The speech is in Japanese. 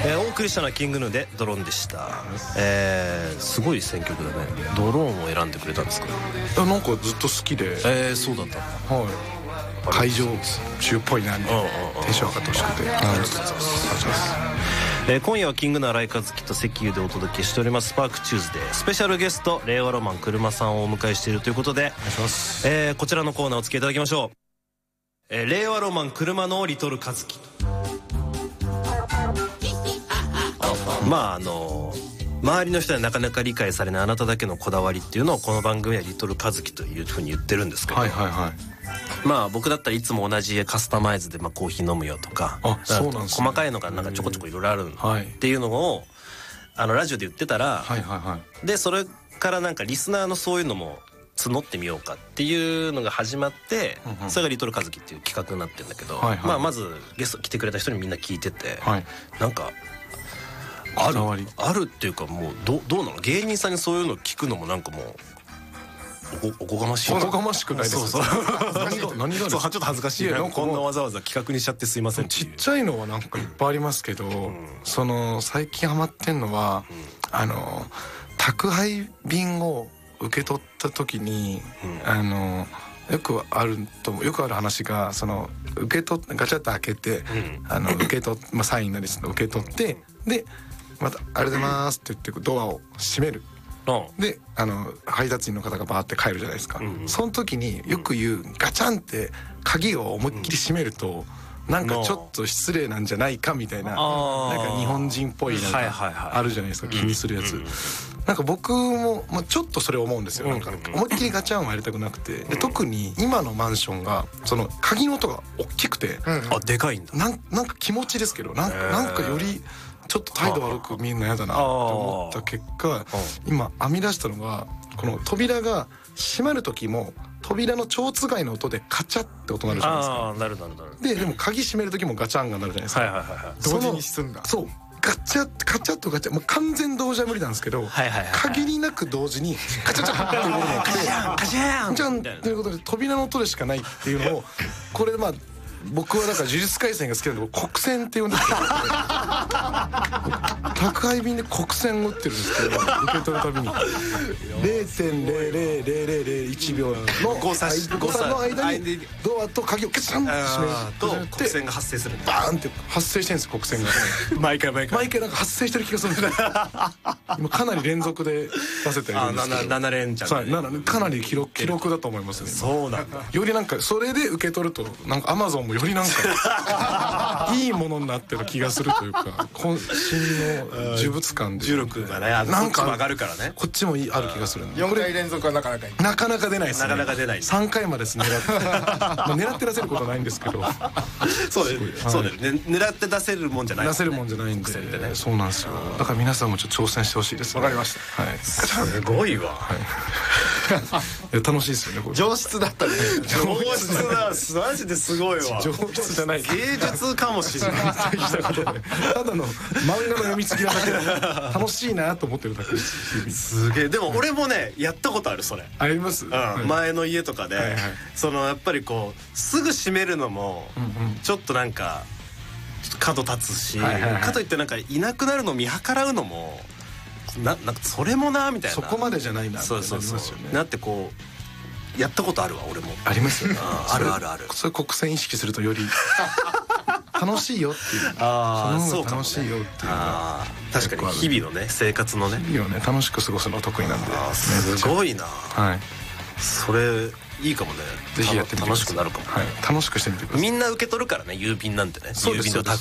お送りしたのはキングヌーでドローンでした。すごい選曲だね。ドローンを選んでくれたんですか？ なんかずっと好きで、 そうだった。 はい、会場中っぽいなみたいなテンション上がってほしくて、ありがとうございます。 今夜はキングの新井和樹と関優でお届けしておりますスパークチューズデー、スペシャルゲスト令和ロマン車さんをお迎えしているということで、 お願いします。 こちらのコーナーお付き合いいただきましょう。令和ロマン車のリトル和樹。まあ周りの人はなかなか理解されないあなただけのこだわりっていうのをこの番組はリトル和樹というふうに言ってるんですけど、 はいはいはい、 まあ僕だったらいつも同じカスタマイズでコーヒー飲むよとか、 そうなんですね、 細かいのがなんかちょこちょこいろいろあるっていうのをラジオで言ってたら、 はいはいはい、 でそれからなんかリスナーのそういうのも募ってみようかっていうのが始まって、それがリトル和樹っていう企画になってるんだけど、まずゲスト来てくれた人にみんな聞いてて、なんかあるっていうか、もうどうなの、芸人さんにそういうの聞くのもなんかもうおこがましい。 おこがましくないです。 そう何がちょっと恥ずかしい。こんなわざわざ企画にしちゃってすいません。 ちっちゃいのはなんかいっぱいありますけど、最近ハマってんのは、宅配便を受け取った時に、よくある話が、受け取ってガチャッと開けて、受け取っサインなり受け取って、でまた「ありがとうございます」って言ってドアを閉める。で配達員の方がバーって帰るじゃないですか。その時によく言うガチャンって鍵を思いっきり閉めると、なんかちょっと失礼なんじゃないかみたいな、なんか日本人っぽいなんかあるじゃないですか、気にするやつ。なんか僕も、ちょっとそれ思うんですよ。なんか思いっきりガチャンはやりたくなくて、で特に今のマンションが鍵の音が大きくて、 でかいんだ。 なんか気持ちですけど、なんかよりちょっと態度悪く見えるの嫌だなと思った結果、今編み出したのが、この扉が閉まる時も扉の蝶つがいの音でカチャって音鳴るじゃないですか。 なる。 でも鍵閉める時もガチャンが鳴るじゃないですか。 同時にすんだ。 そう、ガチャカチャとガチャ、もう完全同時は無理なんですけど、限りなく同時にカチャチャっていうのがカチャンじゃんっていうことで扉の音でしかないっていうのを、これ僕はだから呪術廻戦が好きなんで国戦って呼んでて、宅配便で国戦を打ってるんですけど、受け取るたびに 0.00001 秒の誤差の間にドアと鍵をカチャンって閉めると国戦が発生する。 バーンって発生してるんです、国戦が。毎回なんか発生してる気がする。今かなり連続で出せてるんですけど、 7連チャン、 かなり記録だと思いますね。 そうなんだ。 よりなんかそれで受け取ると、なんかアマゾンもよりなんかいいものになってる気がするというか、渾身の呪物感で、 重力がね、なんか上がるからね、 こっちもある気がする。 4回連続はなかなか出ないですね。 なかなか出ない。 3回まで狙って出せることはないんですけど、 そうだよね。狙って出せるもんじゃない。 出せるもんじゃないんで、そうなんですよ。だから皆さんもちょっと挑戦してほしいです。 わかりました。 すごいわ。 楽しいですよね。 上質だったね。 上質だ。マジですごいわ。 上質じゃない。 芸術かもしれない。 ただの漫画の読み継ぎなだけで楽しいなと思ってるだけです。 すげえ。でも俺もね、やったことあるそれ。 あります。 前の家とかで、やっぱりこうすぐ閉めるのもちょっとなんか角立つし、かといってなんかいなくなるのを見計らうのもなんかそれもなみたいな。 そこまでじゃないな。 そうなってこうやったことあるわ俺も。ありますよね。 ある。 それ国戦意識するとより楽しいよっていう。そう楽しいよっていう。 確かに日々のね、生活のね、 楽しく過ごすの得意なんで。 すごいな。それいいかもね。 ぜひやってみて楽しくなるかも。 楽しくしてみてください。 みんな受け取るからね、郵便なんてね。郵便の